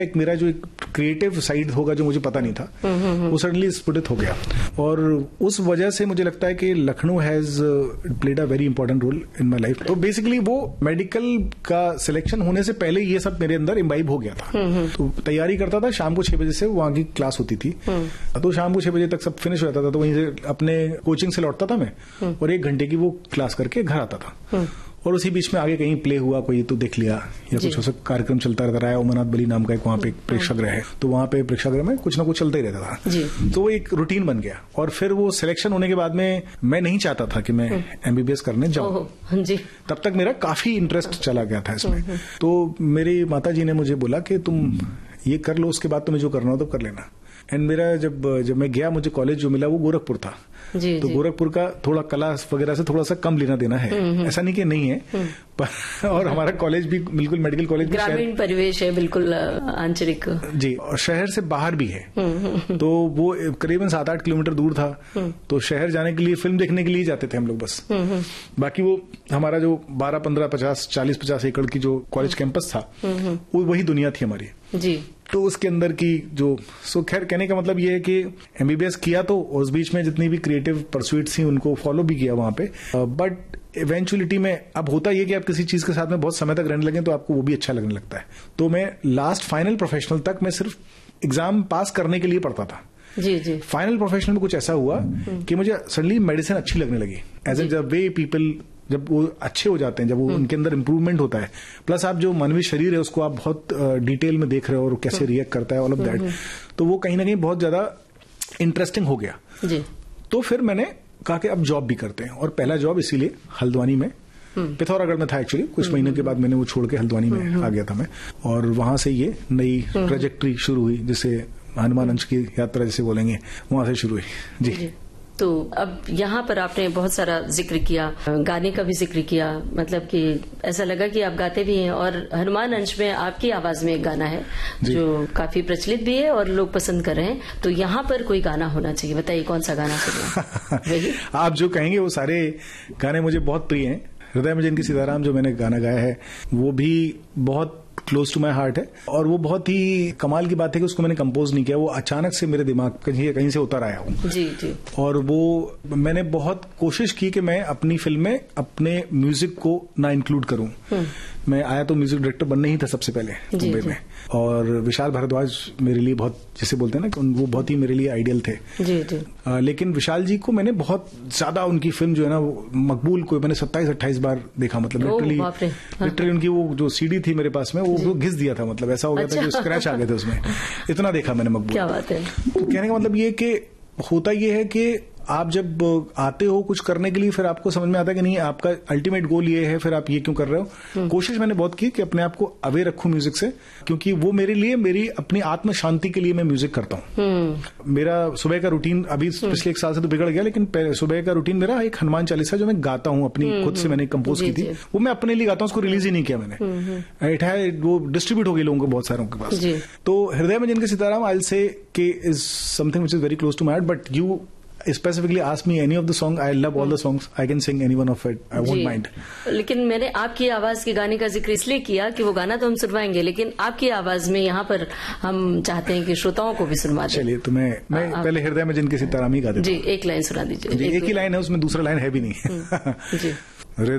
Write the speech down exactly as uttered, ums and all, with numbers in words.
एक मेरा जो एक क्रिएटिव साइड होगा जो मुझे पता नहीं था, वो सडनली स्फुटित हो गया। और उस वजह से मुझे लगता है कि Lucknow has played a very important role in my life. तो बेसिकली वो मेडिकल का सिलेक्शन होने से पहले ये सब मेरे अंदर इम्बाइब हो गया था। तो तैयारी करता था, शाम को छह बजे से वहां की क्लास होती थी, तो शाम को छह बजे तक सब फिनिश हो जाता था। तो वहीं से अपने कोचिंग से लौटता था मैं, और एक घंटे की वो क्लास करके घर आता था। और उसी बीच में आगे कहीं प्ले हुआ कोई तो देख लिया, या कुछ ऐसा कार्यक्रम चलता रहता रहा। ओमनाथ बली नाम का एक वहां पे एक प्रेक्षागृह है, तो वहां पे प्रेक्षागृह में कुछ ना कुछ चलता ही रहता था जी। तो वो एक रूटीन बन गया। और फिर वो सिलेक्शन होने के बाद में मैं नहीं चाहता था कि मैं एमबीबीएस करने जाऊं जी। तब तक मेरा काफी इंटरेस्ट चला गया था इसमें। तो मेरी माता जी ने मुझे बोला कि तुम ये कर लो, उसके बाद तुम्हें जो करना हो तो कर लेना। एंड मेरा जब जब मैं गया, मुझे कॉलेज जो मिला वो गोरखपुर था। जी, तो जी. गोरखपुर का थोड़ा कला वगैरह से थोड़ा सा कम लेना देना है, ऐसा नहीं कि नहीं है, पर और हमारा कॉलेज भी बिल्कुल मेडिकल कॉलेज, ग्रामीण परिवेश है, बिल्कुल आंचलिक जी, और शहर से बाहर भी है। तो वो करीबन सात आठ किलोमीटर दूर था, तो शहर जाने के लिए फिल्म देखने के लिए जाते थे हम लोग बस। बाकी वो हमारा जो बारह पंद्रह पचास चालीस पचास एकड़ की जो कॉलेज कैंपस था, वो वही दुनिया थी हमारी जी। तो उसके अंदर की जो सो खैर कहने का मतलब ये है कि एमबीबीएस किया, तो उस बीच में जितनी भी क्रिएटिव परस्यूट्स थी उनको फॉलो भी किया वहां पे। बट इवेंचुअलिटी में अब होता ये कि आप किसी चीज के साथ में बहुत समय तक रहने लगे तो आपको वो भी अच्छा लगने लगता है। तो मैं लास्ट फाइनल प्रोफेशनल तक मैं सिर्फ एग्जाम पास करने के लिए पढ़ता था जी जी। फाइनल प्रोफेशनल में कुछ ऐसा हुआ कि मुझे सडनली मेडिसिन अच्छी लगने लगी। As an the way people जब वो अच्छे हो जाते हैं, जब वो उनके अंदर इम्प्रूवमेंट होता है, प्लस आप जो मानवीय शरीर है उसको आप बहुत डिटेल में देख रहे हो और कैसे रिएक्ट करता है, ऑल ऑफ दैट, तो वो कहीं ना कहीं बहुत ज्यादा इंटरेस्टिंग हो गया जी। तो फिर मैंने कहा कि अब जॉब भी करते हैं, और पहला जॉब इसीलिए हल्द्वानी में, पिथौरागढ़ में था एक्चुअली। कुछ महीने के बाद मैंने वो छोड़ के हल्द्वानी में आ गया था मैं, और वहां से ये नई ट्रेजेक्ट्री शुरू हुई, जिसे हनुमान अंश की यात्रा जिसे बोलेंगे, वहां से शुरू हुई जी, जी। तो अब यहाँ पर आपने बहुत सारा जिक्र किया, गाने का भी जिक्र किया, मतलब कि ऐसा लगा कि आप गाते भी हैं। और हनुमान अंश में आपकी आवाज में एक गाना है जो काफी प्रचलित भी है और लोग पसंद कर रहे हैं, तो यहाँ पर कोई गाना होना चाहिए, बताइए कौन सा गाना सुनना। आप जो कहेंगे वो सारे गाने मुझे बहुत प्रिय हैं। हृदय में जिनकी सीताराम जो मैंने गाना गाया है वो भी बहुत क्लोज टू माई हार्ट है, और वो बहुत ही कमाल की बात है कि उसको मैंने कंपोज नहीं किया, वो अचानक से मेरे दिमाग कहीं कहीं से उतर आया हूँ जी जी। और वो मैंने बहुत कोशिश की कि मैं अपनी फिल्म में अपने म्यूजिक को ना इंक्लूड करूं। मैं आया तो म्यूजिक डायरेक्टर बनने ही था सबसे पहले मुंबई में, और विशाल भारद्वाज मेरे लिए बहुत, जैसे बोलते हैं ना कि वो बहुत ही मेरे लिए आइडियल थे जी जी। आ, लेकिन विशाल जी को मैंने बहुत ज्यादा, उनकी फिल्म जो है ना मकबूल को मैंने सत्ताईस अट्ठाईस बार देखा, मतलब लिटरली लिटरली उनकी वो जो सीडी थी मेरे पास में वो घिस दिया था, मतलब ऐसा हो गया था कि स्क्रैच आ गए थे उसमें, इतना देखा मैंने मकबूल। क्या बात है। तो कहने का मतलब ये कि होता ये है कि आप जब आते हो कुछ करने के लिए, फिर आपको समझ में आता है कि नहीं आपका अल्टीमेट गोल ये है, फिर आप ये क्यों कर रहे हो। कोशिश मैंने बहुत की कि अपने आप को अवे रखूं म्यूजिक से, क्योंकि वो मेरे लिए, मेरी अपनी आत्म शांति के लिए मैं म्यूजिक करता हूं। मेरा सुबह का रूटीन अभी पिछले एक साल से तो बिगड़ गया, लेकिन सुबह का रूटीन मेरा एक हनुमान चालीसा जो मैं गाता हूं अपनी खुद से, मैंने कंपोज की थी, वो मैं अपने लिए गाता हूं, उसको रिलीज ही नहीं किया मैंने, इट है वो डिस्ट्रीब्यूट हो गई लोगों को, बहुत सारों के पास। तो हृदय में जिनके सीताराम आई विल से के is something which is very close to my heart, but you specifically ask me any of the song, I love all the songs, I can sing any one of it, I won't mind. लेकिन मैंने आपकी आवाज के गाने का जिक्र इसलिए किया कि वो गाना तो हम सुनवाएंगे, लेकिन आपकी आवाज में यहाँ पर हम चाहते हैं कि श्रोताओं को भी सुनवा दें। चलिए, तो मैं मैं आ, पहले हृदय में जिनके सीताराम ही गा देता हूं। जी, एक लाइन सुना दीजिए। एक ही लाइन है उसमें, दूसरा लाइन है भी नहीं। जी।